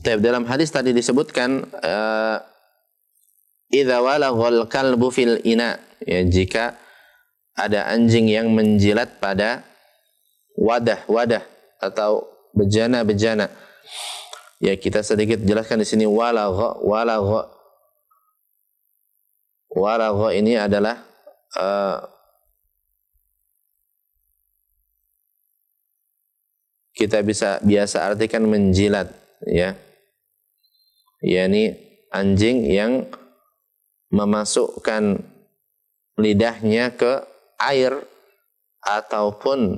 Dalam hadis tadi disebutkan idza walaghal kalbu fil ina, ya, jika ada anjing yang menjilat pada wadah atau bejana. Ya, kita sedikit jelaskan di sini walagha ini adalah kita biasa artikan menjilat, ya. yakni anjing yang memasukkan lidahnya ke air ataupun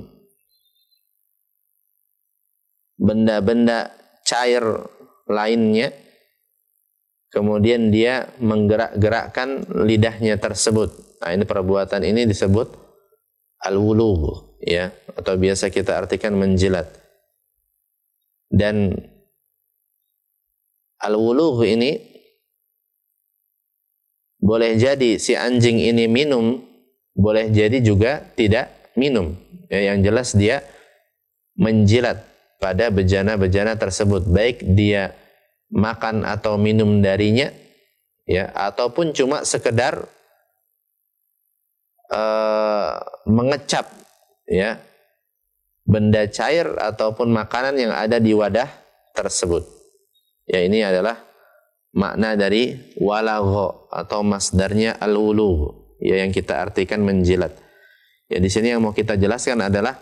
benda-benda cair lainnya, kemudian dia menggerak-gerakkan lidahnya tersebut. Nah, ini perbuatan ini disebut al-wulugh, ya, atau biasa kita artikan menjilat. Dan al-wulugh ini boleh jadi si anjing ini minum, boleh jadi juga tidak minum. Ya, yang jelas dia menjilat pada bejana-bejana tersebut, baik dia makan atau minum darinya, ya, ataupun cuma sekedar mengecap, ya, benda cair ataupun makanan yang ada di wadah tersebut. Ya, ini adalah makna dari walagha atau masdarnya al-wulugh, ya, yang kita artikan menjilat. Ya, di sini yang mau kita jelaskan adalah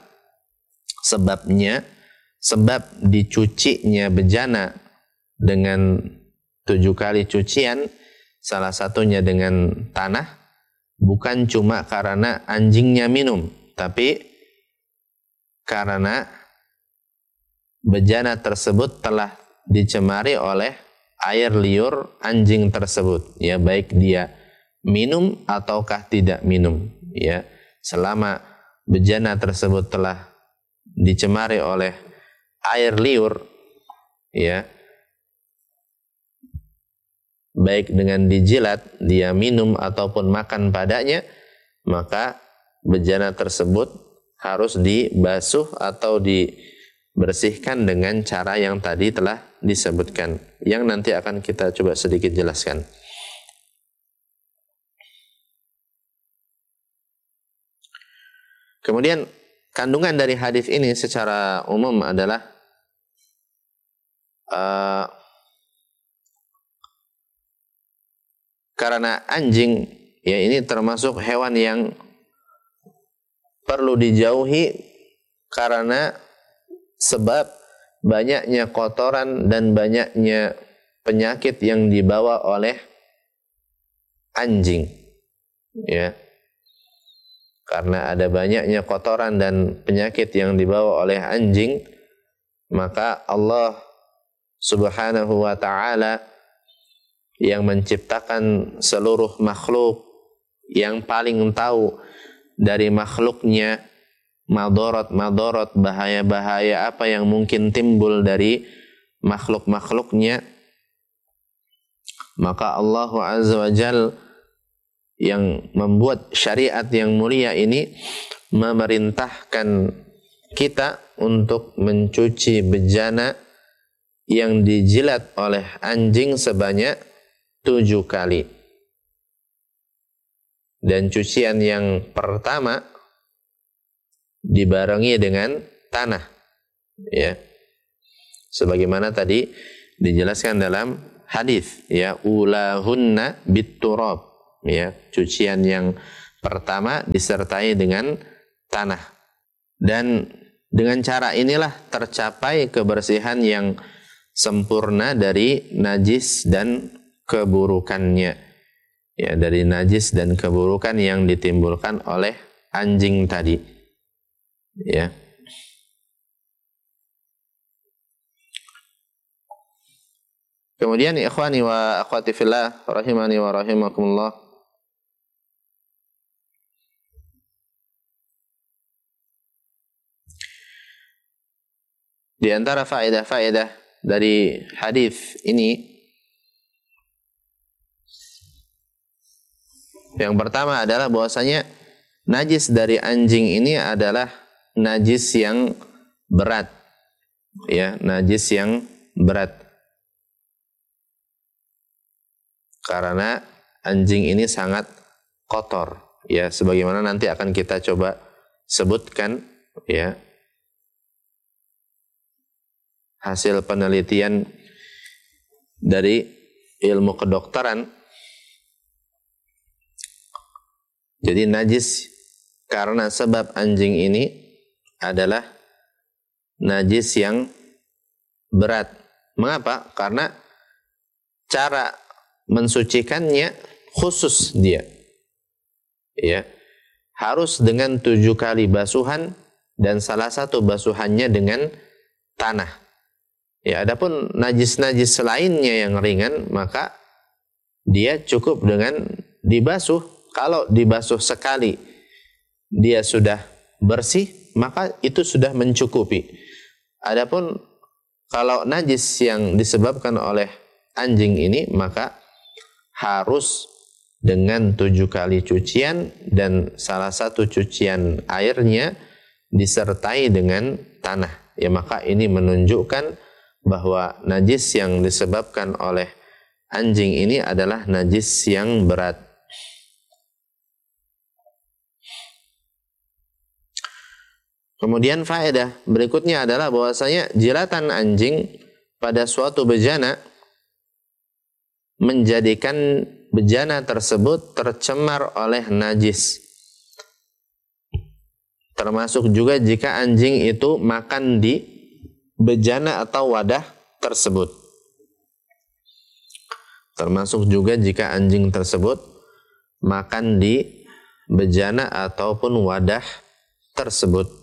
sebab dicucinya bejana dengan 7 kali cucian, salah satunya dengan tanah, bukan cuma karena anjingnya minum, tapi karena bejana tersebut telah dicemari oleh air liur anjing tersebut, ya, baik dia minum ataukah tidak minum, ya. Selama bejana tersebut telah dicemari oleh air liur, ya, baik dengan dijilat, dia minum ataupun makan padanya, maka bejana tersebut harus dibasuh atau dibersihkan dengan cara yang tadi telah disebutkan, yang nanti akan kita coba sedikit jelaskan. Kemudian kandungan dari hadis ini secara umum adalah karena anjing, ya, ini termasuk hewan yang perlu dijauhi karena sebab banyaknya kotoran dan banyaknya penyakit yang dibawa oleh anjing, ya. Karena ada banyaknya kotoran dan penyakit yang dibawa oleh anjing, maka Allah Subhanahu wa ta'ala yang menciptakan seluruh makhluk, yang paling tahu dari makhluknya madarat, bahaya-bahaya apa yang mungkin timbul dari makhluk-makhluknya, maka Allah Azza wa Jalla yang membuat syariat yang mulia ini memerintahkan kita untuk mencuci bejana yang dijilat oleh anjing sebanyak 7 kali. Dan cucian yang pertama dibarengi dengan tanah, ya. Sebagaimana tadi dijelaskan dalam hadis, ya, ulahunna bitturab, ya, cucian yang pertama disertai dengan tanah. Dan dengan cara inilah tercapai kebersihan yang sempurna dari najis dan keburukannya, ya, dari najis dan keburukan yang ditimbulkan oleh anjing tadi, ya. Kemudian ikhwani wa akhwati fillah rahimani wa rahimakumullah, di antara faedah-faedah dari hadis ini, yang pertama adalah bahwasanya najis dari anjing ini adalah najis yang berat, ya, najis yang berat. karena anjing ini sangat kotor, ya, sebagaimana nanti akan kita coba sebutkan, ya, hasil penelitian dari ilmu kedokteran. Jadi najis karena sebab anjing ini adalah najis yang berat. Mengapa? Karena cara mensucikannya khusus dia, ya, harus dengan 7 kali basuhan dan salah satu basuhannya dengan tanah. Ya, adapun najis-najis lainnya yang ringan maka dia cukup dengan dibasuh. Kalau dibasuh sekali dia sudah bersih, maka itu sudah mencukupi. Adapun kalau najis yang disebabkan oleh anjing ini maka harus dengan 7 kali cucian dan salah satu cucian airnya disertai dengan tanah. Ya, maka ini menunjukkan bahwa najis yang disebabkan oleh anjing ini adalah najis yang berat. Kemudian faedah berikutnya adalah bahwasanya jilatan anjing pada suatu bejana menjadikan bejana tersebut tercemar oleh najis. Termasuk juga jika anjing itu makan di bejana atau wadah tersebut. Termasuk juga jika anjing tersebut makan di bejana ataupun wadah tersebut.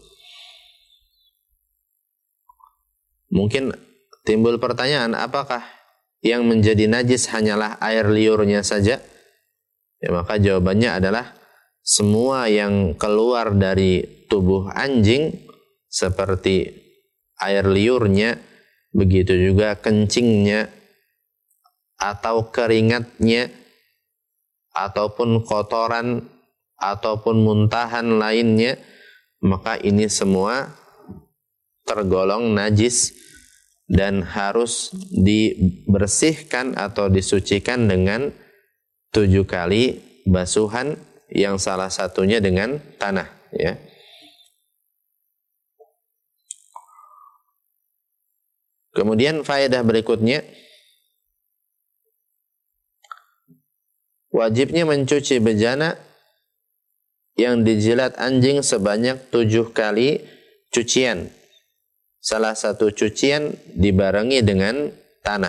Mungkin timbul pertanyaan, apakah yang menjadi najis hanyalah air liurnya saja? Ya, maka jawabannya adalah semua yang keluar dari tubuh anjing seperti air liurnya, begitu juga kencingnya atau keringatnya ataupun kotoran ataupun muntahan lainnya, maka ini semua tergolong najis dan harus dibersihkan atau disucikan dengan 7 kali basuhan yang salah satunya dengan tanah, ya. Kemudian faedah berikutnya, wajibnya mencuci bejana yang dijilat anjing sebanyak 7 kali cucian. Salah satu cucian dibarengi dengan tanah.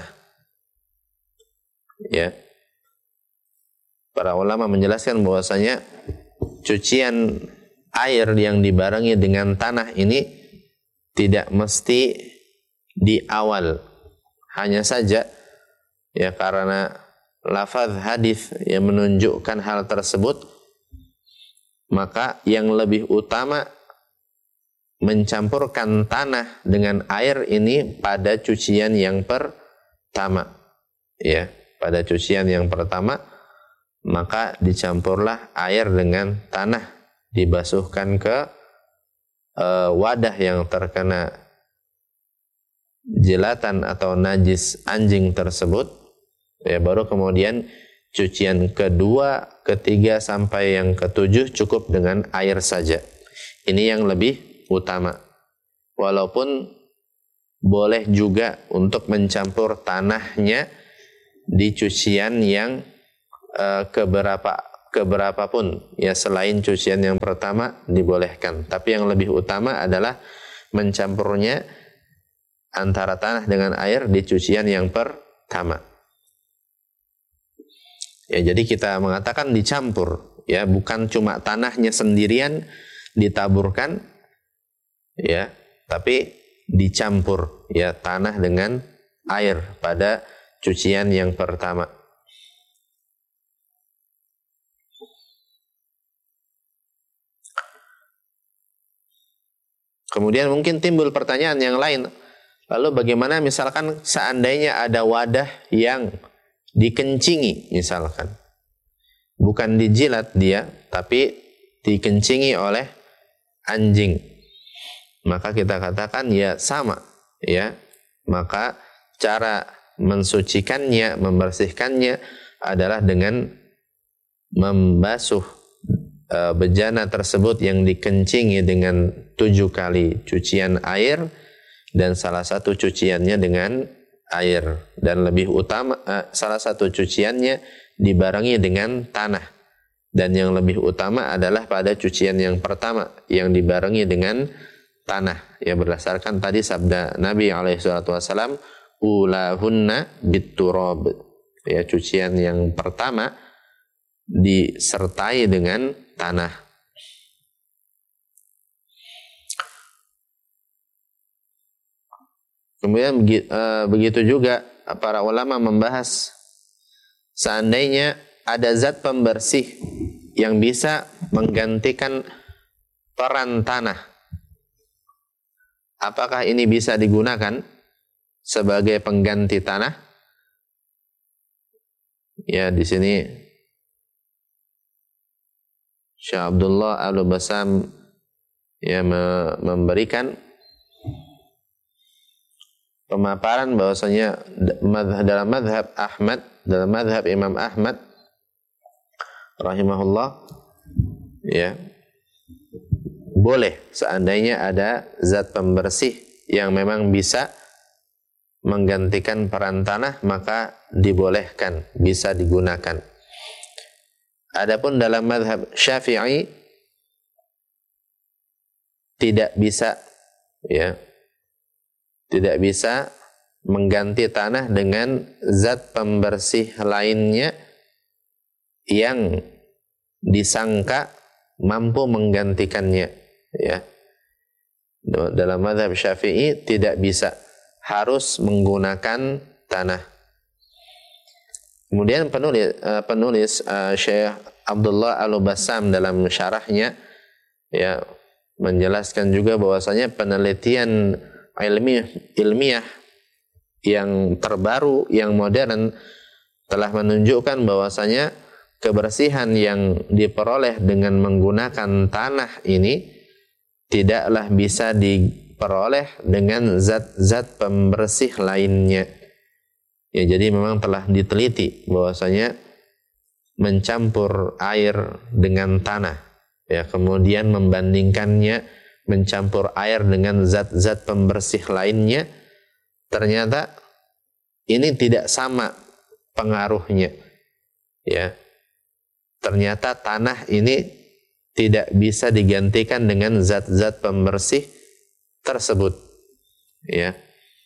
Ya. Para ulama menjelaskan bahwasanya cucian air yang dibarengi dengan tanah ini tidak mesti di awal. Hanya saja ya karena lafaz hadis yang menunjukkan hal tersebut, maka yang lebih utama mencampurkan tanah dengan air ini pada cucian yang pertama, ya, pada cucian yang pertama maka dicampurlah air dengan tanah, dibasuhkan ke wadah yang terkena jilatan atau najis anjing tersebut, ya, baru kemudian cucian kedua, ketiga sampai yang ketujuh cukup dengan air saja. Ini yang lebih utama. Walaupun boleh juga untuk mencampur tanahnya di cucian yang keberapa pun, ya, selain cucian yang pertama dibolehkan. Tapi yang lebih utama adalah mencampurnya antara tanah dengan air di cucian yang pertama. Ya, jadi kita mengatakan dicampur, ya, bukan cuma tanahnya sendirian ditaburkan, ya, tapi dicampur, ya, tanah dengan air pada cucian yang pertama. Kemudian mungkin timbul pertanyaan yang lain. Lalu bagaimana misalkan seandainya ada wadah yang dikencingi misalkan. Bukan dijilat dia, tapi dikencingi oleh anjing. Maka kita katakan ya sama, ya. Maka cara mensucikannya, membersihkannya adalah dengan membasuh bejana tersebut yang dikencingi dengan 7 kali cucian air, dan salah satu cuciannya dengan air, dan lebih utama salah satu cuciannya dibarengi dengan tanah, dan yang lebih utama adalah pada cucian yang pertama yang dibarengi dengan tanah, ya berdasarkan tadi sabda Nabi SAW, ulahunna bitturab, ya cucian yang pertama disertai dengan tanah. Kemudian begitu juga para ulama membahas seandainya ada zat pembersih yang bisa menggantikan peran tanah, apakah ini bisa digunakan sebagai pengganti tanah? Ya, di sini Syekh Abdullah Al-Bassam ya memberikan pemaparan bahwasanya dalam madhab Imam Ahmad rahimahullah, ya boleh seandainya ada zat pembersih yang memang bisa menggantikan peran tanah, maka dibolehkan, bisa digunakan. Adapun dalam mazhab Syafi'i tidak bisa, ya, tidak bisa mengganti tanah dengan zat pembersih lainnya yang disangka mampu menggantikannya, ya. Dalam mazhab Syafi'i tidak bisa, harus menggunakan tanah. Kemudian penulis Syekh Abdullah Al-Bassam dalam syarahnya ya menjelaskan juga bahwasanya penelitian ilmiah yang terbaru, yang modern telah menunjukkan bahwasanya kebersihan yang diperoleh dengan menggunakan tanah ini tidaklah bisa diperoleh dengan zat-zat pembersih lainnya. Ya, jadi memang telah diteliti bahwasanya mencampur air dengan tanah, ya, kemudian membandingkannya mencampur air dengan zat-zat pembersih lainnya, ternyata ini tidak sama pengaruhnya, ya. Ternyata tanah ini tidak bisa digantikan dengan zat-zat pembersih tersebut, ya.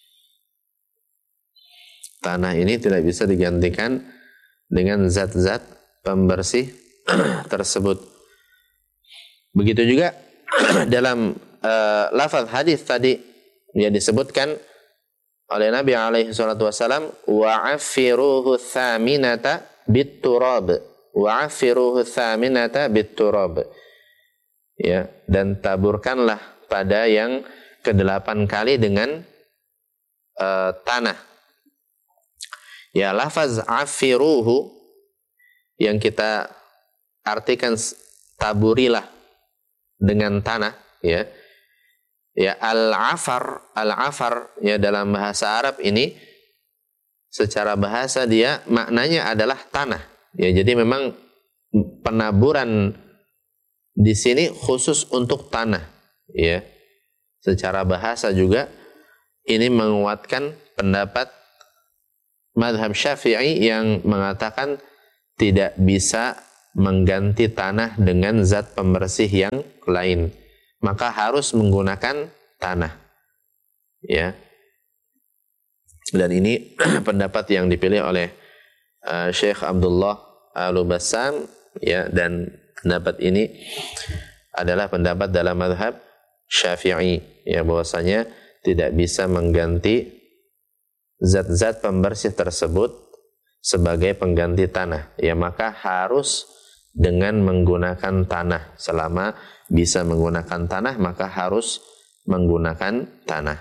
Tanah ini tidak bisa digantikan dengan zat-zat pembersih tersebut. Begitu juga dalam lafaz hadis tadi yang disebutkan oleh Nabi alaihi salatu wasallam, wa'afiruhu thaminata bitturab, wa'afiruhu thaminata bitturab, ya, dan taburkanlah pada yang ke-8 kali dengan tanah. Ya, lafaz afiruhu yang kita artikan taburilah dengan tanah, ya. Ya, al-afar ya dalam bahasa Arab ini secara bahasa dia maknanya adalah tanah. Ya, jadi memang penaburan di sini khusus untuk tanah, ya. Secara bahasa juga ini menguatkan pendapat mazhab Syafi'i yang mengatakan tidak bisa mengganti tanah dengan zat pembersih yang lain, maka harus menggunakan tanah, ya. Dan ini pendapat yang dipilih oleh Syekh Abdullah Al-Bassam, ya, dan pendapat ini adalah pendapat dalam mazhab Syafi'i, ya, bahwasanya tidak bisa mengganti zat-zat pembersih tersebut sebagai pengganti tanah, ya, maka harus dengan menggunakan tanah. Selama bisa menggunakan tanah, maka harus menggunakan tanah.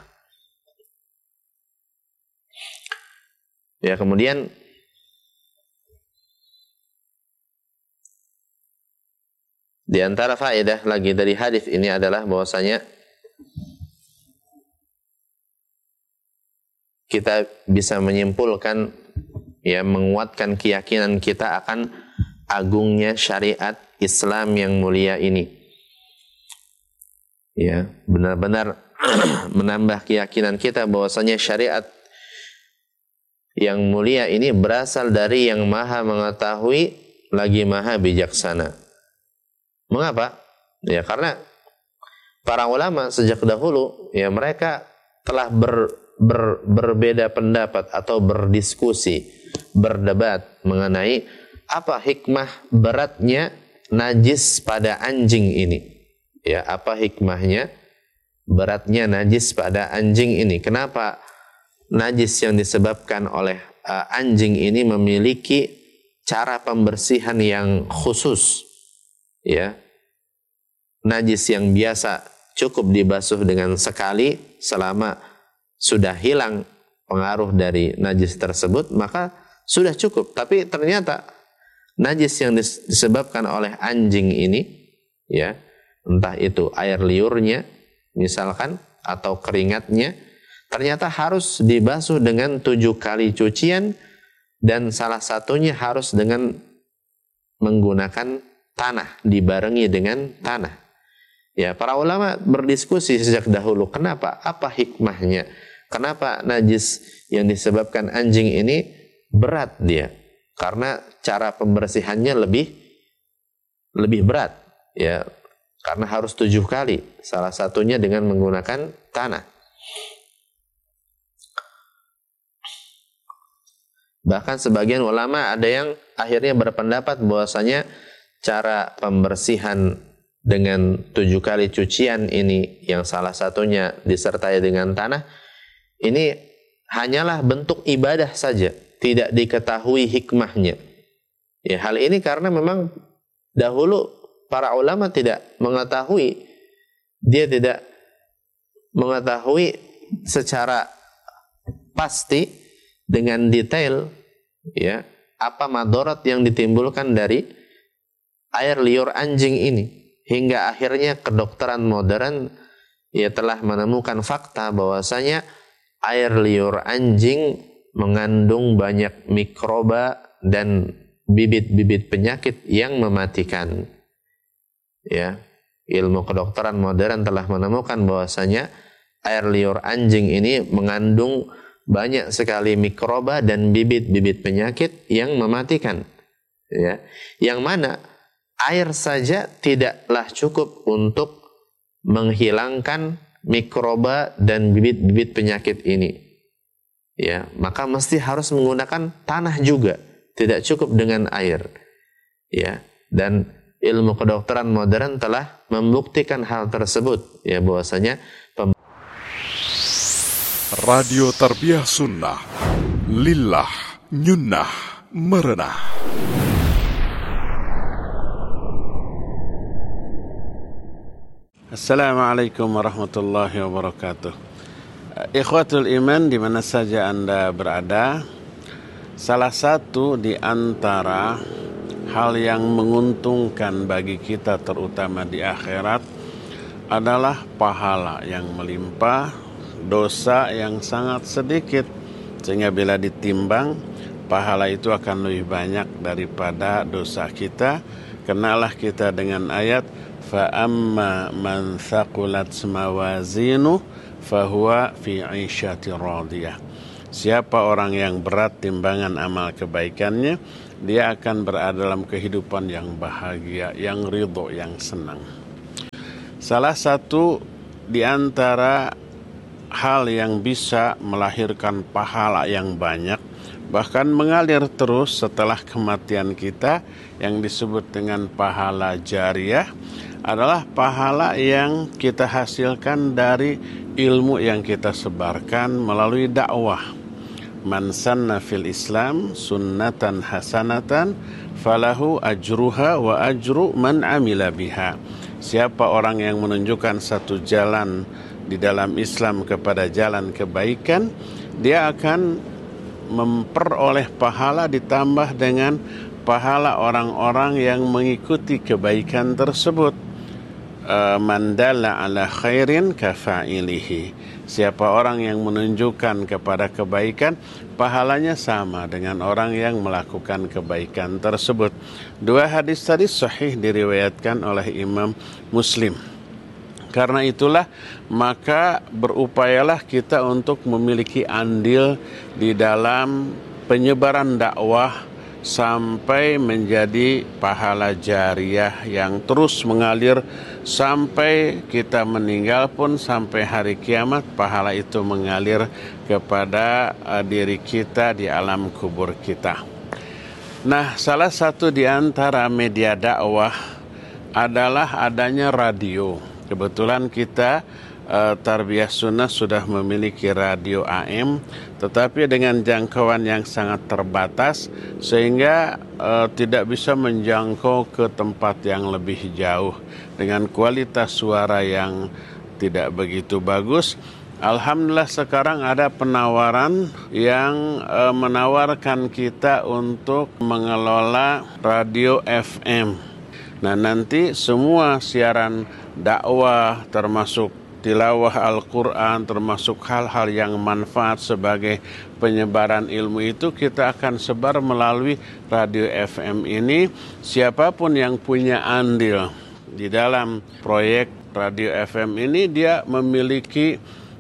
Ya, kemudian di antara faedah lagi dari hadis ini adalah bahwasanya kita bisa menyimpulkan ya menguatkan keyakinan kita akan agungnya syariat Islam yang mulia ini. Ya, benar-benar menambah keyakinan kita bahwasanya syariat yang mulia ini berasal dari yang maha mengetahui lagi maha bijaksana. Mengapa? Ya karena para ulama sejak dahulu ya mereka telah berbeda pendapat atau berdiskusi, berdebat mengenai apa hikmah beratnya najis pada anjing ini. Ya, apa hikmahnya beratnya najis pada anjing ini? Kenapa najis yang disebabkan oleh anjing ini memiliki cara pembersihan yang khusus? Ya. Najis yang biasa cukup dibasuh dengan sekali, selama sudah hilang pengaruh dari najis tersebut maka sudah cukup. Tapi ternyata najis yang disebabkan oleh anjing ini, ya, entah itu air liurnya misalkan atau keringatnya, ternyata harus dibasuh dengan 7 kali cucian, dan salah satunya harus dengan menggunakan tanah, dibarengi dengan tanah. Ya, para ulama berdiskusi sejak dahulu, kenapa? Apa hikmahnya? Kenapa najis yang disebabkan anjing ini berat dia? Karena cara pembersihannya lebih berat, ya. Karena harus 7 kali, salah satunya dengan menggunakan tanah. Bahkan sebagian ulama ada yang akhirnya berpendapat bahwasanya cara pembersihan dengan 7 kali cucian ini, yang salah satunya disertai dengan tanah, ini hanyalah bentuk ibadah saja, tidak diketahui hikmahnya. Ya, hal ini karena memang dahulu para ulama tidak mengetahui, dia tidak mengetahui secara pasti dengan detail, ya, apa madarat yang ditimbulkan dari air liur anjing ini, hingga akhirnya kedokteran modern ya telah menemukan fakta bahwasanya air liur anjing mengandung banyak mikroba dan bibit-bibit penyakit yang mematikan. Ya, ilmu kedokteran modern telah menemukan bahwasanya air liur anjing ini mengandung banyak sekali mikroba dan bibit-bibit penyakit yang mematikan. Ya, yang mana air saja tidaklah cukup untuk menghilangkan mikroba dan bibit-bibit penyakit ini. Ya, maka mesti harus menggunakan tanah juga, tidak cukup dengan air. Ya, dan ilmu kedokteran modern telah membuktikan hal tersebut, ya, bahwasanya Radio Tarbiyah Sunnah Lillah Nyunnah Merenah. Assalamualaikum warahmatullahi wabarakatuh. Ikhwatul iman, di mana saja Anda berada, salah satu di antara hal yang menguntungkan bagi kita terutama di akhirat adalah pahala yang melimpah, dosa yang sangat sedikit, sehingga bila ditimbang pahala itu akan lebih banyak daripada dosa kita. Kenalah kita dengan ayat fa amma man thaqulat mawazinu fahuwa fi 'ishatir radiyah. Siapa orang yang berat timbangan amal kebaikannya, dia akan berada dalam kehidupan yang bahagia, yang ridho, yang senang. Salah satu di antara hal yang bisa melahirkan pahala yang banyak, bahkan mengalir terus setelah kematian kita, yang disebut dengan pahala jariyah, adalah pahala yang kita hasilkan dari ilmu yang kita sebarkan melalui dakwah. Man sanna fil Islam sunnatan hasanatan falahu ajruha wa ajru man amila biha. Siapa orang yang menunjukkan satu jalan di dalam Islam kepada jalan kebaikan, dia akan memperoleh pahala ditambah dengan pahala orang-orang yang mengikuti kebaikan tersebut. man dalla ala khairin kafa'ilihi. Siapa orang yang menunjukkan kepada kebaikan, pahalanya sama dengan orang yang melakukan kebaikan tersebut. Dua hadis tadi sahih diriwayatkan oleh Imam Muslim. Karena itulah maka berupayalah kita untuk memiliki andil di dalam penyebaran dakwah sampai menjadi pahala jariyah yang terus mengalir sampai kita meninggal pun, sampai hari kiamat pahala itu mengalir kepada diri kita di alam kubur kita. Nah, salah satu di antara media dakwah adalah adanya radio. Kebetulan kita Tarbiyah Sunnah sudah memiliki radio AM, tetapi dengan jangkauan yang sangat terbatas sehingga tidak bisa menjangkau ke tempat yang lebih jauh dengan kualitas suara yang tidak begitu bagus. Alhamdulillah sekarang ada penawaran yang menawarkan kita untuk mengelola radio FM. Nah, nanti semua siaran dakwah termasuk tilawah Al-Quran, termasuk hal-hal yang manfaat sebagai penyebaran ilmu itu kita akan sebar melalui radio FM ini. Siapapun yang punya andil di dalam proyek radio FM ini, dia memiliki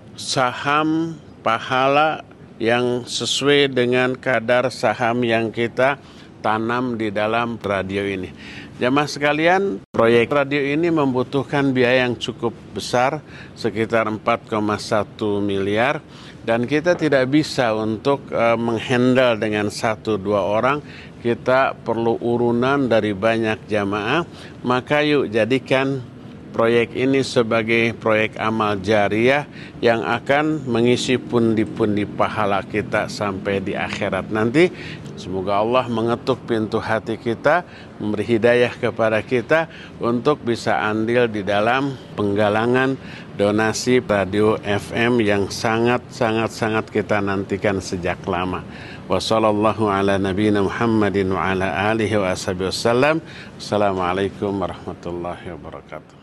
saham pahala yang sesuai dengan kadar saham yang kita tanam di dalam radio ini. Jamaah sekalian, proyek radio ini membutuhkan biaya yang cukup besar, sekitar 4,1 miliar, dan kita tidak bisa untuk menghandle dengan 1-2 orang. Kita perlu urunan dari banyak jamaah. Maka yuk jadikan proyek ini sebagai proyek amal jariyah yang akan mengisi pundi-pundi pahala kita sampai di akhirat nanti. Semoga Allah mengetuk pintu hati kita, memberi hidayah kepada kita untuk bisa andil di dalam penggalangan donasi radio FM yang sangat kita nantikan sejak lama. Wassallallahu ala nabiyina Muhammadin wa ala alihi wa ashabihi wasallam. Assalamualaikum warahmatullahi wabarakatuh.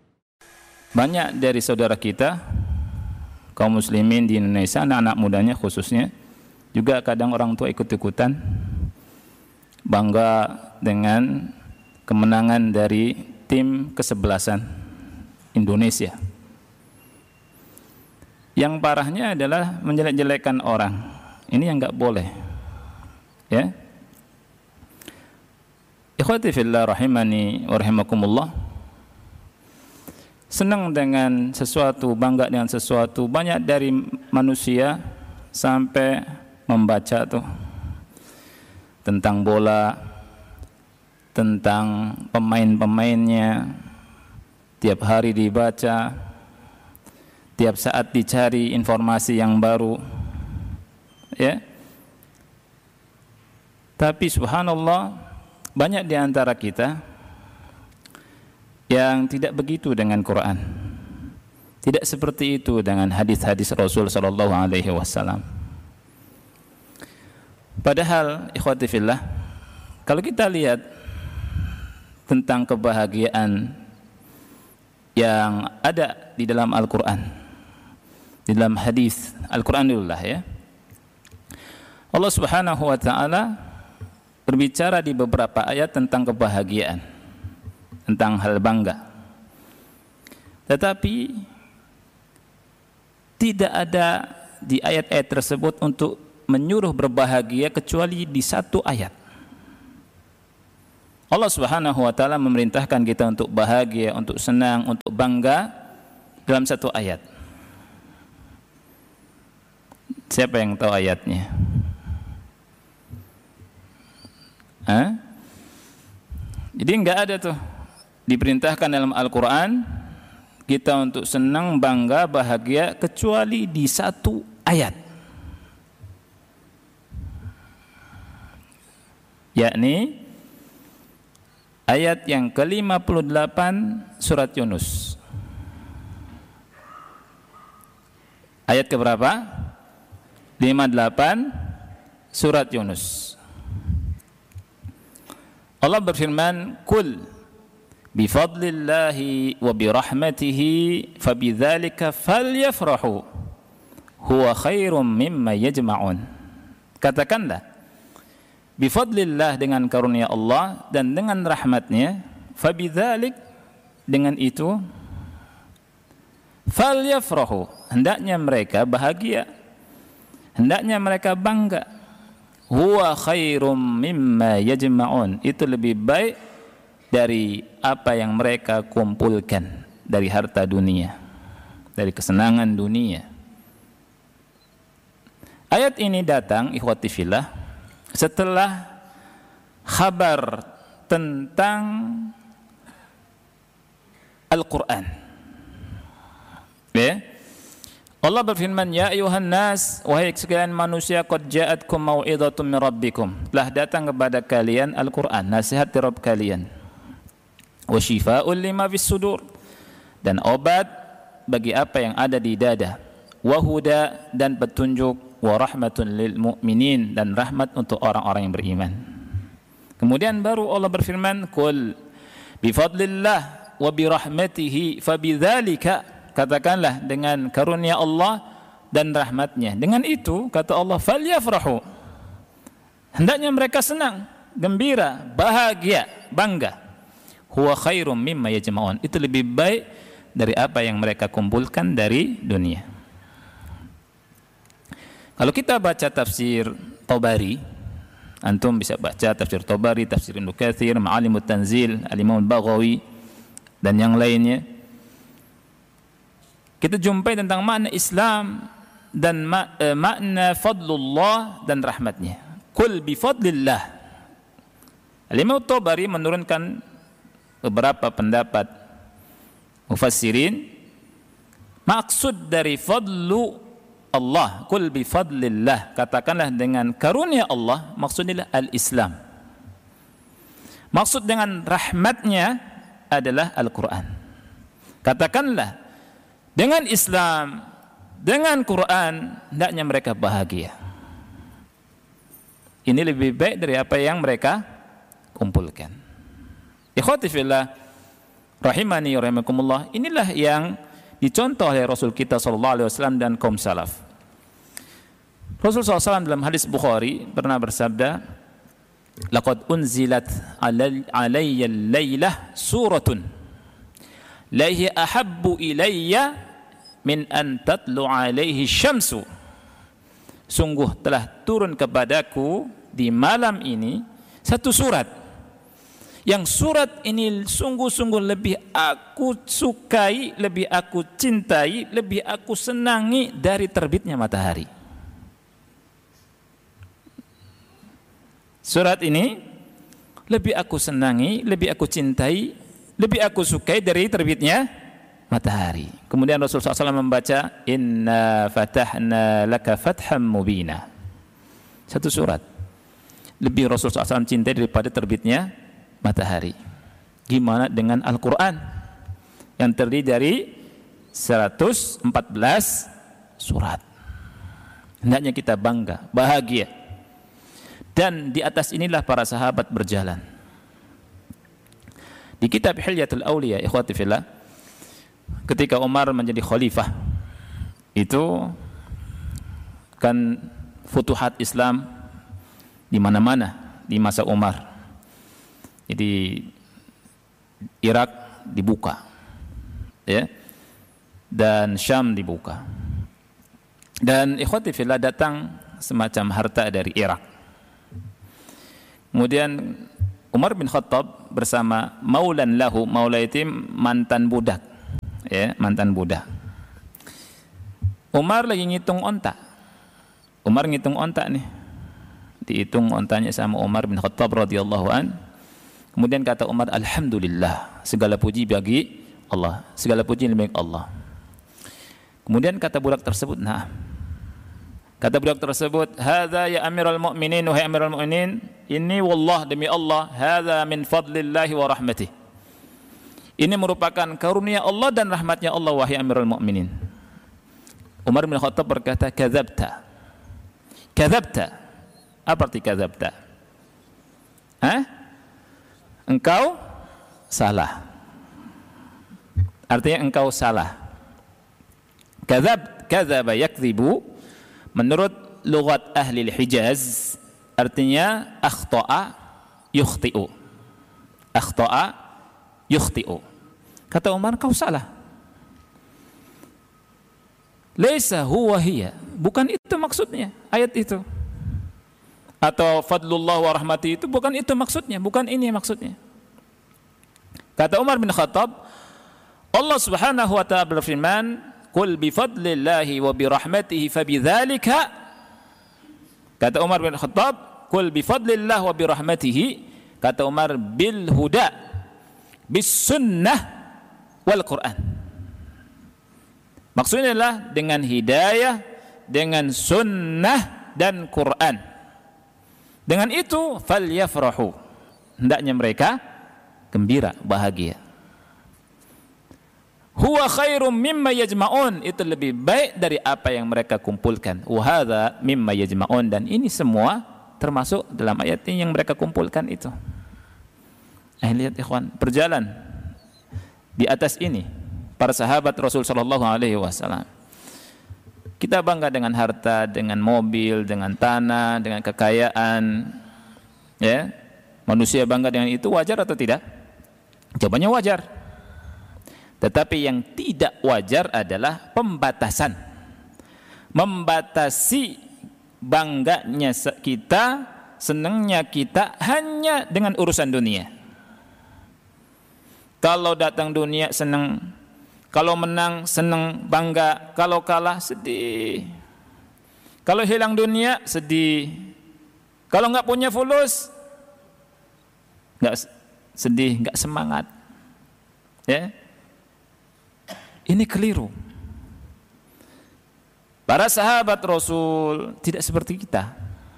Banyak dari saudara kita, kaum muslimin di Indonesia, anak-anak mudanya khususnya, juga kadang orang tua ikut-ikutan bangga dengan kemenangan dari tim kesebelasan Indonesia. Yang parahnya adalah menjelek-jelekan orang. Ini yang enggak boleh. Ya. Ikhwati fillah rahimani wa rahimakumullah. Senang dengan sesuatu, bangga dengan sesuatu. Banyak dari manusia sampai membaca tuh tentang bola, tentang pemain-pemainnya, tiap hari dibaca, tiap saat dicari informasi yang baru, ya. Tapi subhanallah, banyak di antara kita yang tidak begitu dengan Quran, tidak seperti itu dengan hadis-hadis Rasul sallallahu alaihi wasallam. Padahal ikhwati fillah, kalau kita lihat tentang kebahagiaan yang ada di dalam Al-Quran, di dalam hadis Al-Quranullah, ya, Allah Subhanahu wa ta'ala berbicara di beberapa ayat tentang kebahagiaan, tentang hal bangga. Tetapi tidak ada di ayat-ayat tersebut untuk menyuruh berbahagia kecuali di satu ayat. Allah Subhanahu wa ta'ala memerintahkan kita untuk bahagia, untuk senang, untuk bangga dalam satu ayat. Siapa yang tahu ayatnya? Jadi enggak ada tuh diperintahkan dalam Al-Quran kita untuk senang, bangga, bahagia kecuali di satu ayat, yakni ayat yang ke-58 surat Yunus. Ayat ke berapa? 58 surat Yunus. Allah berfirman, "Qul Bifadlillahi wa birahmatihi fabidzalika falyafrahu huwa khairum mimma yajma'un. Katakanlah, bifadlillah, dengan karunia Allah dan dengan rahmatnya, fabidzalik, dengan itu, falyafrahu, hendaknya mereka bahagia, hendaknya mereka bangga, huwa khairum mimma yajma'un, itu lebih baik dari apa yang mereka kumpulkan dari harta dunia, dari kesenangan dunia. Ayat ini datang, ikhwati fillah, setelah kabar tentang Al-Quran. Ya. Allah berfirman, ya ayuhan nas, wahai sekalian manusia, qad ja'atkum mau'izatun min rabbikum, telah datang kepada kalian Al-Quran, nasihat dari Rabb kalian, wa shifaa'un lima fis sudur, dan obat bagi apa yang ada di dada, wa huda, dan petunjuk, wa rahmatun lil mu'minin, dan rahmat untuk orang-orang yang beriman. Kemudian baru Allah berfirman, qul bifadlillah wa birahmatihi fabidzalika, katakanlah dengan karunia Allah dan rahmatnya, dengan itu, kata Allah, falyafrahu, hendaknya mereka senang, gembira, bahagia, bangga, huwa khairum mimma yajma'un, itu lebih baik dari apa yang mereka kumpulkan dari dunia. Kalau kita baca tafsir Tabari, antum bisa baca tafsir Tabari, tafsir Ibnu Katsir, Ma'alimut Tanzil, Al-Imam Al-Baghawi, dan yang lainnya, kita jumpai tentang makna Islam dan makna fadlullah dan rahmatnya. Qul bifadlillah. Al-Imam Tabari menurunkan beberapa pendapat mufassirin, maksud dari fadlu Allah, qul bifadlillah, katakanlah dengan karunia Allah, maksudnya al-Islam. Maksud dengan rahmatnya adalah Al-Quran. Katakanlah dengan Islam, dengan Quran, hendaknya mereka bahagia. Ini lebih baik dari apa yang mereka kumpulkan. Ikhwati fillah rahimani wa rahimakumullah, inilah yang dicontoh oleh Rasul kita sallallahu alaihi wasallam dan kaum salaf. Rasul SAW dalam hadis Bukhari pernah bersabda, laqad unzilat alayya al-lailah suratun la hiya ahabbu ilayya min an tatlu alaihi syamsu. Sungguh telah turun kepadaku di malam ini satu surat, yang surat ini sungguh-sungguh lebih aku sukai, lebih aku cintai, lebih aku senangi dari terbitnya matahari. Surat ini lebih aku senangi, lebih aku cintai, lebih aku sukai dari terbitnya matahari. Kemudian Rasulullah SAW membaca, inna fatahna laka fatham mubina. Satu surat lebih Rasulullah SAW cintai daripada terbitnya matahari. Gimana dengan Al-Quran yang terdiri dari 114 surat? Hendaknya kita bangga, bahagia. Dan di atas inilah para sahabat berjalan. Di kitab Hilyatul Auliya, ikhwati fillah, ketika Umar menjadi khalifah, itu kan futuhat Islam di mana-mana di masa Umar. Jadi Irak dibuka, ya, dan Syam dibuka. Dan ikhwati fillah, datang semacam harta dari Irak. Kemudian Umar bin Khattab bersama maulan lahu, maula itu mantan budak, ya, mantan budak. Umar lagi ngitung onta. Umar ngitung onta nih. Dihitung ontanya sama Umar bin Khattab radhiyallahu an. Kemudian kata Umar, alhamdulillah, segala puji bagi Allah, segala puji milik Allah. Kemudian kata budak tersebut, nah, kata budak tersebut, hadza ya amiral mu'minin, wahai amiral mu'minin, ini wallah, demi Allah, hadza min fadlillahi wa rahmatih, ini merupakan karunia Allah dan rahmatnya Allah, wahai amiral mu'minin. Umar bin Khattab berkata, kadzabta. Kadzabta. Apa arti kadzabta? Engkau salah. artinya engkau salah. Kadzaba yakdzibu menurut lughat ahli Hijaz artinya akhta'a yukhti'u. Akhta'a yukhti'u. Kata Umar, kau salah. Laisa huwa hiya, bukan itu maksudnya ayat itu. Atau fadlullah wa rahmati itu bukan itu maksudnya, bukan ini maksudnya. Kata Umar bin Khattab, Allah Subhanahu wa ta'ala berfirman, "Qul bi fadlillahi wa bi rahmatihi fabidzalika." Kata Umar bin Khattab, "Qul bi fadlillahi wa bi rahmatihi." Kata Umar, bil huda, bis sunnah wal Quran. Maksudnya adalah dengan hidayah, dengan sunnah dan Quran. Dengan itu falyafrahu, hendaknya mereka gembira, bahagia. Huwa khairum mimma yajma'un, itu lebih baik dari apa yang mereka kumpulkan. Wa hadza mimma yajma'un, dan ini semua termasuk dalam ayat ini yang mereka kumpulkan itu. Lihat ikhwan, berjalan di atas ini para sahabat Rasul sallallahu alaihi wasallam. Kita bangga dengan harta, dengan mobil, dengan tanah, dengan kekayaan. Ya. Manusia bangga dengan itu, wajar atau tidak? Jawabannya wajar. Tetapi yang tidak wajar adalah pembatasan. Membatasi bangganya kita, senangnya kita hanya dengan urusan dunia. Kalau datang dunia senang, kalau menang senang, bangga, kalau kalah sedih. Kalau hilang dunia sedih. Kalau enggak punya fulus enggak sedih, enggak semangat. Ya. Ini keliru. Para sahabat Rasul tidak seperti kita.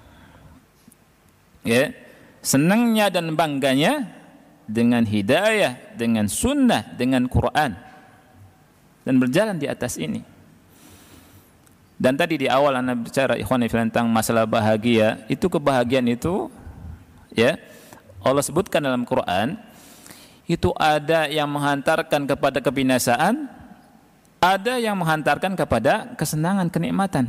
Ya, senangnya dan bangganya dengan hidayah, dengan sunnah, dengan Quran, dan berjalan di atas ini. Dan tadi di awal Anda bicara ikhwan tentang masalah bahagia, itu kebahagiaan itu, ya, Allah sebutkan dalam Quran, itu ada yang menghantarkan kepada kebinasaan, ada yang menghantarkan kepada kesenangan, kenikmatan.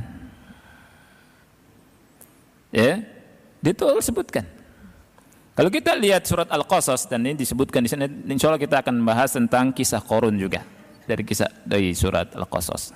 Ya, itu Allah sebutkan. Kalau kita lihat surat Al-Qasas, dan ini disebutkan di sana, insyaallah kita akan bahas tentang kisah Qarun juga dari surat Al-Qasas.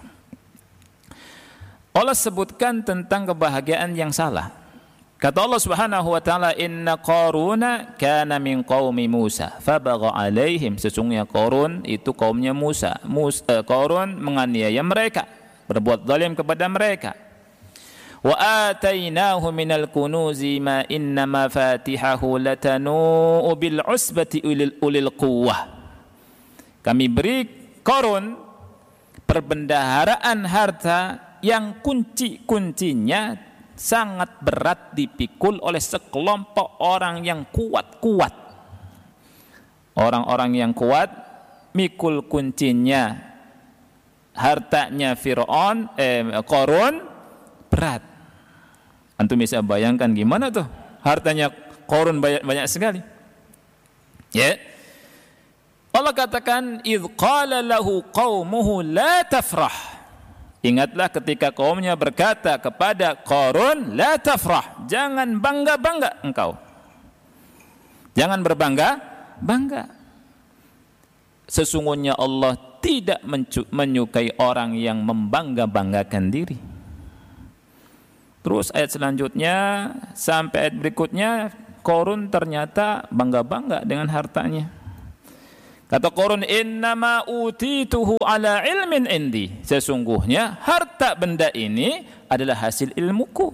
Allah sebutkan tentang kebahagiaan yang salah. Kata Allah Subhanahu wa taala, "Inna Qaruna kana min qaumi Musa fabagha 'alaihim." Sesungguhnya Qarun itu kaumnya Musa. Qarun menganiaya mereka, berbuat zalim kepada mereka. Wa atainahu minal kunuzi ma inna mafatihahu latanu'u bil usbati ulil quwwah. Kami beri Qarun perbendaharaan harta yang kunci-kuncinya sangat berat dipikul oleh sekelompok orang yang kuat-kuat. Orang-orang yang kuat mikul kuncinya, hartanya Qarun berat. Antum bisa bayangkan gimana tuh hartanya Qarun banyak sekali. Ya. Allah katakan, "Idz qala lahu qaumuhu la tafrah." Ingatlah ketika kaumnya berkata kepada Qarun, "La tafrah." Jangan bangga-bangga engkau. Jangan berbangga-bangga. Sesungguhnya Allah tidak menyukai orang yang membangga-banggakan diri. Terus ayat selanjutnya sampai ayat berikutnya, Qarun ternyata bangga-bangga dengan hartanya. Kata Qarun, "Innama utituhu ala ilmin indi." Sesungguhnya harta benda ini adalah hasil ilmuku.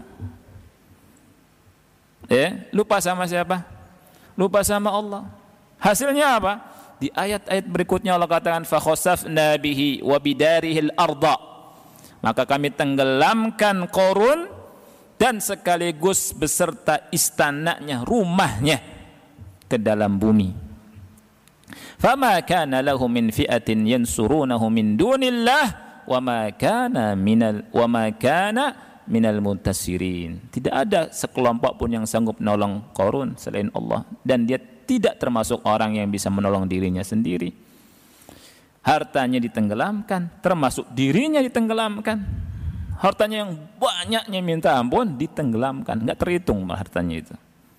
Lupa sama siapa? Lupa sama Allah. Hasilnya apa? Di ayat-ayat berikutnya Allah katakan, "Fa khasafna bihi wa bidarihil arda." Maka kami tenggelamkan Qarun dan sekaligus beserta istananya, rumahnya ke dalam bumi. Fama kana lahu min fi'atin yansurunahu min dunillah wa ma kana minal muntasirin. Tidak ada sekelompok pun yang sanggup menolong Qarun selain Allah, dan dia tidak termasuk orang yang bisa menolong dirinya sendiri. hartanya ditenggelamkan, termasuk dirinya ditenggelamkan. Hartanya yang banyaknya minta ampun ditenggelamkan, enggak terhitung hartanya itu.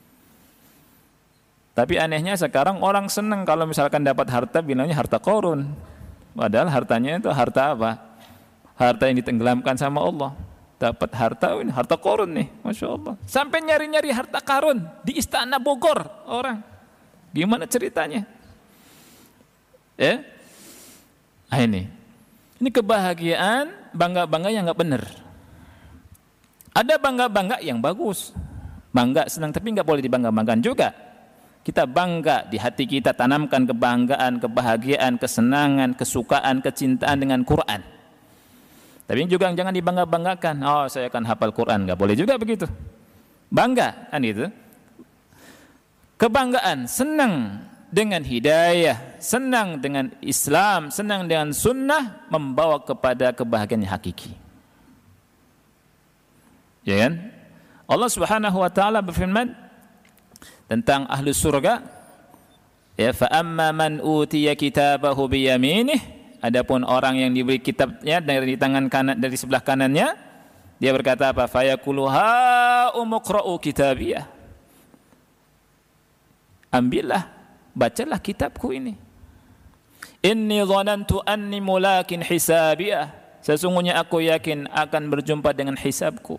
Tapi anehnya sekarang orang senang kalau misalkan dapat harta bilangnya harta korun. Padahal hartanya itu harta apa? Harta yang ditenggelamkan sama Allah. Dapat harta, ini harta korun nih, Masya Allah. Sampai nyari-nyari harta karun di Istana Bogor orang. Gimana ceritanya? Nah ini kebahagiaan, bangga-bangga yang nggak benar. Ada bangga-bangga yang bagus, bangga senang, tapi nggak boleh dibangga-banggakan juga. Kita bangga di hati kita, tanamkan kebanggaan, kebahagiaan, kesenangan, kesukaan, kecintaan dengan Quran. Tapi juga jangan dibangga-banggakan. Oh, saya akan hafal Quran, nggak boleh juga begitu. Bangga kan itu. Kebanggaan, senang dengan hidayah, senang dengan Islam, senang dengan sunnah, membawa kepada kebahagiaan yang hakiki. Ya kan? Allah Subhanahu wa taala berfirman tentang ahli surga, ya, fa amma man utiya kitabahu bi yaminih, adapun orang yang diberi kitabnya dari tangan kanan, dari sebelah kanannya, dia berkata apa? Fa yaqulu ha umqra'u kitabiyah, ambillah, bacalah kitabku ini. Inni dhanantu anni mulakin hisabiyah, sesungguhnya aku yakin akan berjumpa dengan hisabku.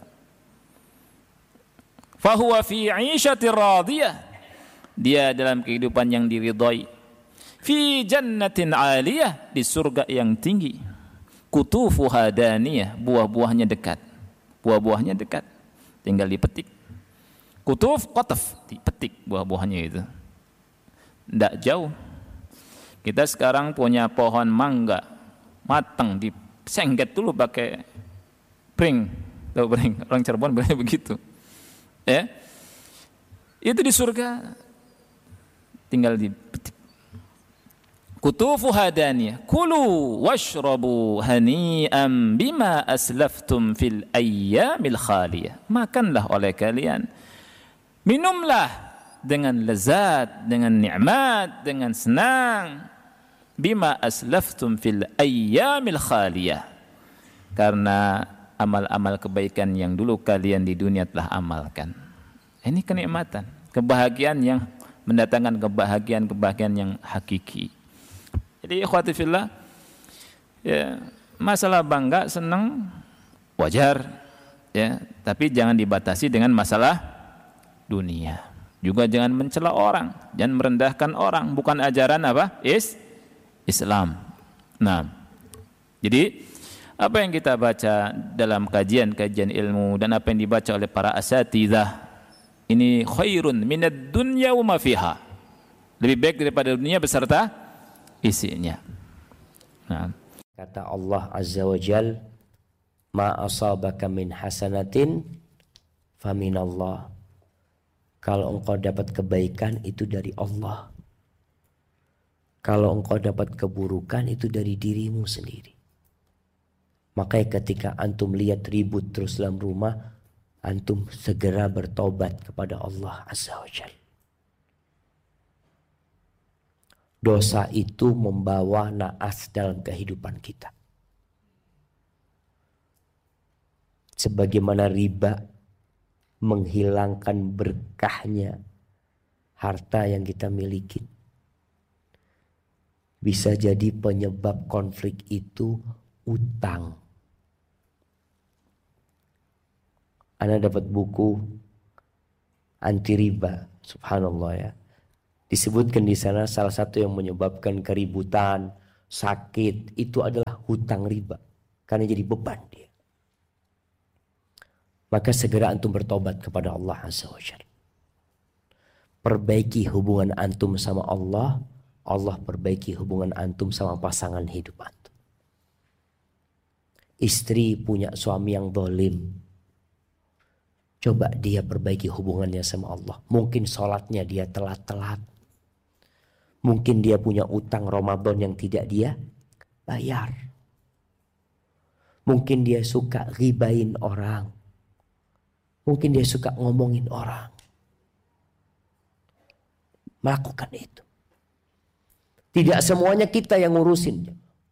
Fahuwa fi 'ishatir radiyah, dia dalam kehidupan yang diridhai. Fi jannatin 'aliyah, di surga yang tinggi. Kutufuha daniyah, buah-buahnya dekat. Buah-buahnya dekat, tinggal dipetik. Kutuf, qataf, dipetik buah-buahnya itu. Tidak jauh. Kita sekarang punya pohon mangga matang, disengget dulu pakai pring. Tahu pring? Orang Cirebon bilangnya begitu. Ya, itu di surga tinggal dipetik. Kutufuha daniyah, kulu washrabu hani'an bima aslaftum fil ayyamil khaliyah, makanlah oleh kalian, minumlah dengan lezat, dengan nikmat, dengan senang, bima aslaftum fil ayyamil khaliyah, karena amal-amal kebaikan yang dulu kalian di dunia telah amalkan. Ini kenikmatan, kebahagiaan yang mendatangkan kebahagiaan yang hakiki. Jadi ikhwati fillah, ya, masalah bangga, senang wajar, ya, tapi jangan dibatasi dengan masalah dunia. Juga jangan mencela orang, jangan merendahkan orang, bukan ajaran apa? Islam. Nah, jadi apa yang kita baca dalam kajian-kajian ilmu dan apa yang dibaca oleh para asatidzah ini khairun minad dunya wa ma fiha, lebih baik daripada dunia beserta isinya. Nah, kata Allah Azza wa Jal, ma asabaka min hasanatin faminallah, kalau engkau dapat kebaikan itu dari Allah, kalau engkau dapat keburukan itu dari dirimu sendiri. Makanya ketika antum lihat ribut terus dalam rumah, antum segera bertobat kepada Allah Azza wa Jalla. Dosa itu membawa naas dalam kehidupan kita. Sebagaimana riba menghilangkan berkahnya harta yang kita miliki, bisa jadi penyebab konflik itu utang. Ana dapat buku anti riba, subhanallah ya. Disebutkan di sana salah satu yang menyebabkan keributan, sakit itu adalah hutang riba, karena jadi beban dia. Maka segera antum bertobat kepada Allah Azza wa Jalla. Perbaiki hubungan antum sama Allah, Allah perbaiki hubungan antum sama pasangan hidup antum. Istri punya suami yang zalim, coba dia perbaiki hubungannya sama Allah. Mungkin sholatnya dia telat-telat. Mungkin dia punya utang Ramadan yang tidak dia bayar. Mungkin dia suka ribain orang. Mungkin dia suka ngomongin orang. Melakukan itu. Tidak semuanya kita yang ngurusin.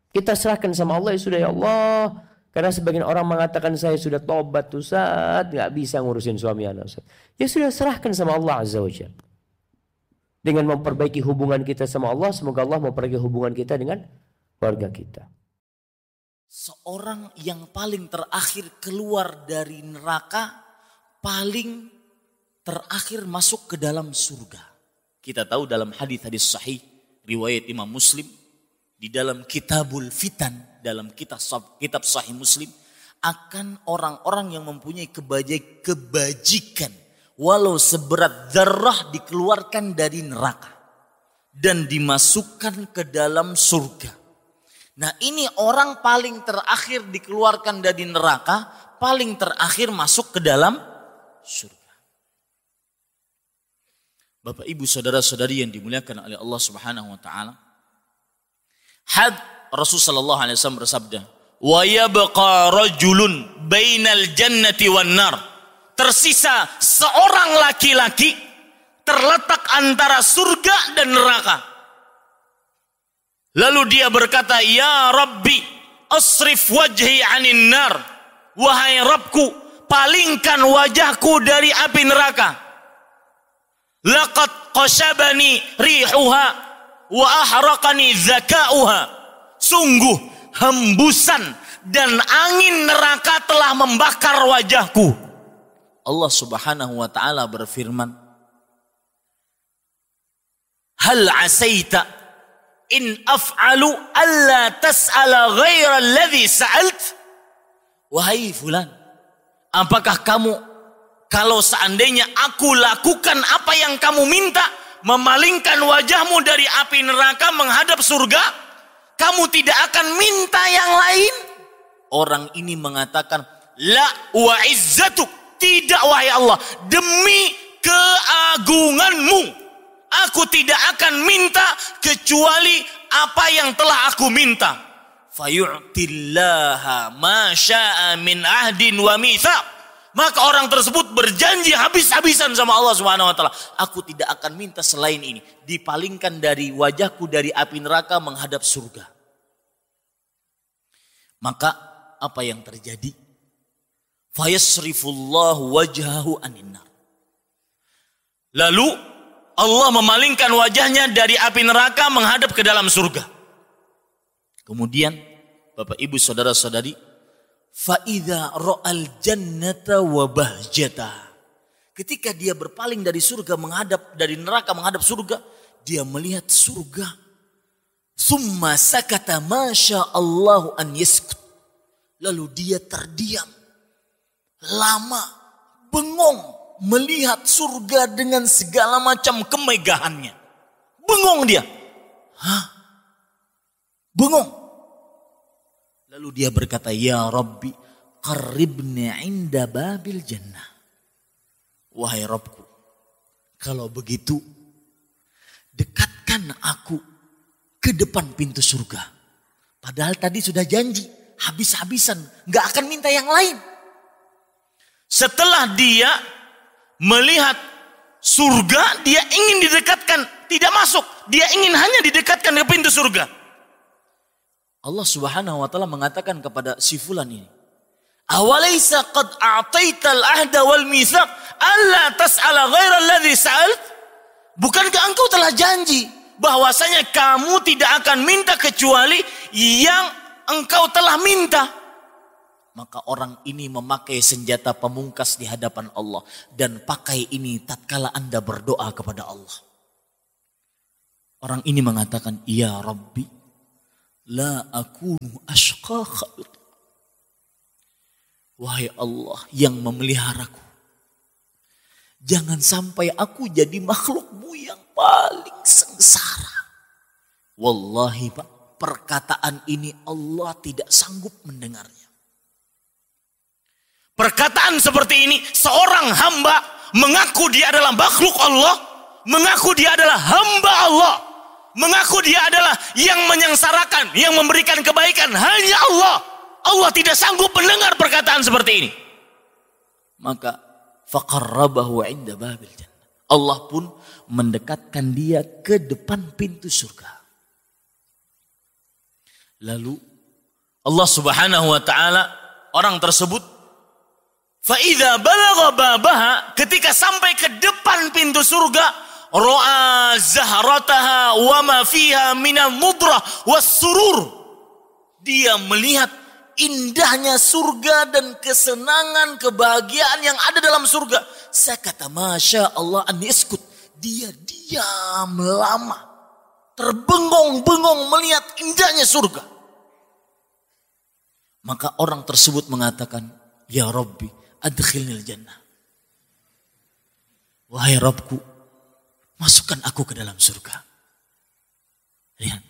Kita serahkan sama Allah, ya sudah ya Allah. Karena sebagian orang mengatakan saya sudah tobat Ustaz, nggak bisa ngurusin suami anak Ustaz. Ya sudah, serahkan sama Allah Azza wa Jalla. Dengan memperbaiki hubungan kita sama Allah, semoga Allah memperbaiki hubungan kita dengan keluarga kita. Seorang yang paling terakhir keluar dari neraka, paling terakhir masuk ke dalam surga. Kita tahu dalam hadis-hadis sahih riwayat Imam Muslim, di dalam Kitabul Fitan, dalam kitab Sahih Muslim, akan orang-orang yang mempunyai kebajikan walau seberat zarrah dikeluarkan dari neraka dan dimasukkan ke dalam surga. Nah, ini orang paling terakhir dikeluarkan dari neraka, paling terakhir masuk ke dalam surga. Bapak Ibu saudara-saudari yang dimuliakan oleh Allah Subhanahu wa taala, Rasul sallallahu alaihi wasallam bersabda, "Wa yabqa rajulun bainal jannati wan nar." Tersisa seorang laki-laki terletak antara surga dan neraka. Lalu dia berkata, "Ya Rabbi, asrif wajhi 'anin nar." Wahai Rabbku, palingkan wajahku dari api neraka. Laqad qashabani rihuha wa ahraqani zakauha. Sungguh hembusan dan angin neraka telah membakar wajahku. Allah Subhanahu wa taala berfirman, "Hal asaita in af'alu alla tas'ala ghaira alladhi sa'alt?" Wahai fulan, apakah kamu kalau seandainya aku lakukan apa yang kamu minta, memalingkan wajahmu dari api neraka menghadap surga, kamu tidak akan minta yang lain? Orang ini mengatakan, "La wa izzatuk." Tidak wahai Allah, demi keagunganmu, aku tidak akan minta kecuali apa yang telah aku minta. Fayu'tillaha ma sya'a min ahdin wa mitsaq. Maka orang tersebut berjanji habis-habisan sama Allah Subhanahu wa taala, aku tidak akan minta selain ini, dipalingkan dari wajahku dari api neraka menghadap surga. Maka apa yang terjadi? Fayasrifullahu wajhahu anin nar. Lalu Allah memalingkan wajahnya dari api neraka menghadap ke dalam surga. Kemudian Bapak Ibu saudara-saudari, fa idza ra'al jannata wa bahjata. Ketika dia berpaling dari surga menghadap dari neraka menghadap surga, dia melihat surga. Summa sakata masya Allahu an yaskut. Lalu dia terdiam. Lama, bengong melihat surga dengan segala macam kemegahannya. Bengong dia. Bengong. Lalu dia berkata, "Ya Rabbi, qarribni inda babil jannah." Wahai Rabbku, kalau begitu dekatkan aku ke depan pintu surga. Padahal tadi sudah janji, habis-habisan, gak akan minta yang lain. Setelah dia melihat surga, dia ingin didekatkan, tidak masuk. Dia ingin hanya didekatkan ke pintu surga. Allah Subhanahu wa taala mengatakan kepada si fulan ini, "Awalaysa qad a'taital ahda wal mitsaq alla tas'ala ghaira alladhi sa'alt?" Bukankah engkau telah janji bahwasanya kamu tidak akan minta kecuali yang engkau telah minta? Maka orang ini memakai senjata pamungkas di hadapan Allah. Dan pakai ini tatkala Anda berdoa kepada Allah. Orang ini mengatakan, "Ya Rabbi, la akunu ashqa khalq." Wahai Allah yang memeliharaku, jangan sampai aku jadi makhlukmu yang paling sengsara. Wallahi Pak, perkataan ini Allah tidak sanggup mendengarnya. Perkataan seperti ini, seorang hamba mengaku dia adalah makhluk Allah, mengaku dia adalah hamba Allah, mengaku dia adalah yang menyengsarakan, yang memberikan kebaikan hanya Allah. Allah tidak sanggup mendengar perkataan seperti ini. Maka faqarrabahu 'inda babil jannah. Allah pun mendekatkan dia ke depan pintu surga. Lalu Allah Subhanahu wa taala, orang tersebut fa idza balagha babaha, ketika sampai ke depan pintu surga, ra'a zahrataha wa ma fiha minal mudrah was surur. Dia melihat indahnya surga dan kesenangan, kebahagiaan yang ada dalam surga. Saya kata, Masya Allah an yaskut. Dia diam lama, terbengong-bengong melihat indahnya surga. Maka orang tersebut mengatakan, Ya Rabbi, adkhilnil jannah. Wahai Rabbku, masukkan aku ke dalam surga. Lihat.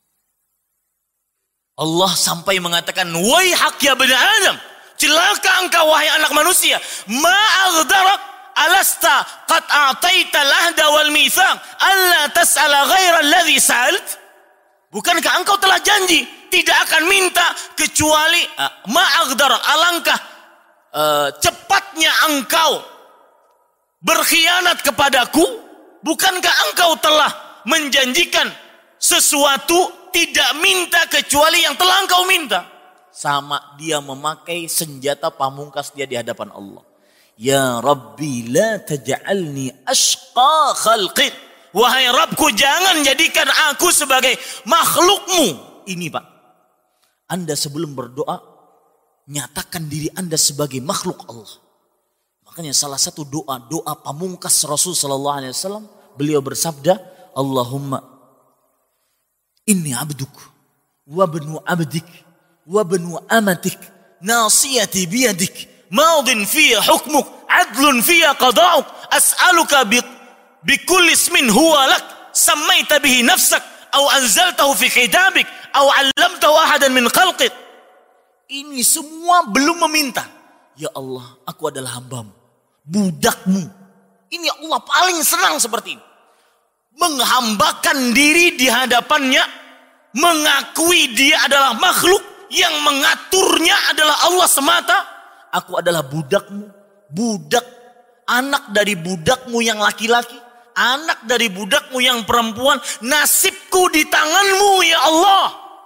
Allah sampai mengatakan, Waihak ya bani Adam, celaka engkau wahai anak manusia. Ma'aghdarak alasta qad a'taita al-ahda wal mitsaq alla tas'ala ghaira alladhi sa'alt. Bukankah engkau telah janji tidak akan minta kecuali ma'aghdarak, alangkah cepatnya engkau berkhianat kepadaku. Bukankah engkau telah menjanjikan sesuatu tidak minta kecuali yang telah engkau minta? Sama dia memakai senjata pamungkas dia di hadapan Allah. Ya Rabbi la taj'alni ashqa khalqi. Wahai Rabbku, jangan jadikan aku sebagai makhlukmu. Ini Pak, Anda sebelum berdoa nyatakan diri Anda sebagai makhluk Allah. Makanya salah satu doa pamungkas Rasul sallallahu alaihi wasallam, beliau bersabda, Allahumma inni abduk wa bnu abdik wa bnu amatik nasiyati biyadik madin fiya hukmuk adlun fiya qada'uk as'aluka bikulli ismin huwa lak sammaita bihi nafsak aw anzaltahu fi kitabik aw 'allamtahu ahadan min khalqik. Ini semua belum meminta. Ya Allah, aku adalah hambamu, budakmu. Ini Allah paling senang seperti ini. Menghambakan diri di hadapannya, mengakui dia adalah makhluk, yang mengaturnya adalah Allah semata. Aku adalah budakmu, budak, anak dari budakmu yang laki-laki, anak dari budakmu yang perempuan. Nasibku di tanganmu ya Allah.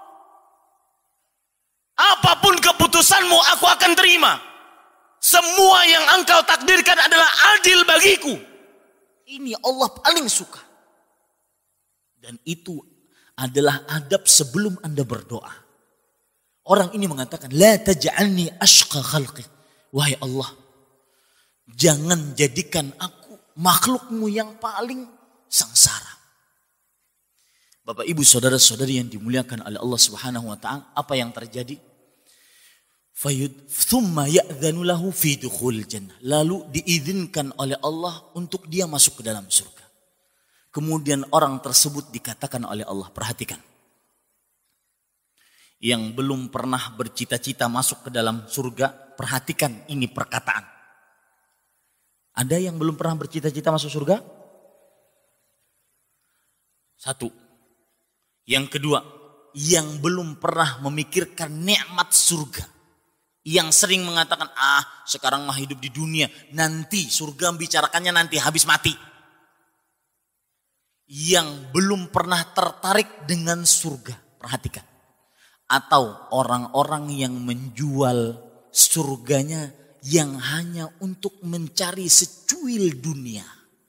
Apapun keputusanmu aku akan terima. Semua yang engkau takdirkan adalah adil bagiku. Ini Allah paling suka. Dan itu adalah adab sebelum Anda berdoa. Orang ini mengatakan, La taj'alni ashqa khalqi. Wahai Allah, jangan jadikan aku makhlukmu yang paling sengsara. Bapak ibu saudara-saudari yang dimuliakan oleh Allah Subhanahu wa ta'ala, apa yang terjadi? Thumma ya'dhanu lahu fi dukhul jannah. Lalu diizinkan oleh Allah untuk dia masuk ke dalam surga. Kemudian orang tersebut dikatakan oleh Allah, perhatikan. Yang belum pernah bercita-cita masuk ke dalam surga, perhatikan ini perkataan. Ada yang belum pernah bercita-cita masuk surga? Satu. Yang kedua, yang belum pernah memikirkan nikmat surga. Yang sering mengatakan, sekarang mah hidup di dunia, nanti surga bicarakannya nanti habis mati. Yang belum pernah tertarik dengan surga, perhatikan. Atau orang-orang yang menjual surganya yang hanya untuk mencari secuil dunia.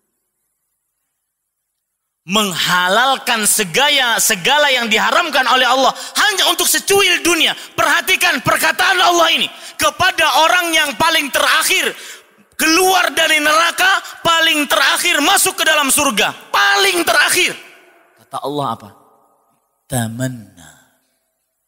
Menghalalkan segala yang diharamkan oleh Allah hanya untuk secuil dunia. Perhatikan perkataan Allah ini kepada orang yang paling terakhir keluar dari neraka, paling terakhir masuk ke dalam surga, paling terakhir. Kata Allah apa? Tamanna.